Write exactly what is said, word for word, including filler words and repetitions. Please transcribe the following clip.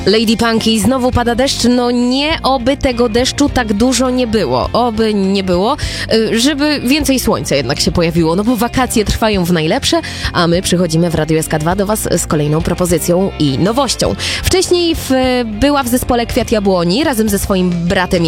Lady Punky, znowu pada deszcz, no nie, oby tego deszczu tak dużo nie było, oby nie było, żeby więcej słońca jednak się pojawiło, no bo wakacje trwają w najlepsze, a my przychodzimy w Radiu S K dwa do Was z kolejną propozycją i nowością. Wcześniej w, była w zespole Kwiat Jabłoni razem ze swoim bratem